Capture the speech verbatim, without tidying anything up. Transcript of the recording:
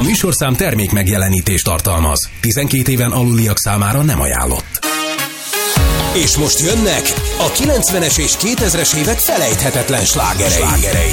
műsorszám termék megjelenítést tartalmaz. tizenkét éven aluliak számára nem ajánlott. És most jönnek a kilencvenes és kétezres évek felejthetetlen slágerei. slágerei.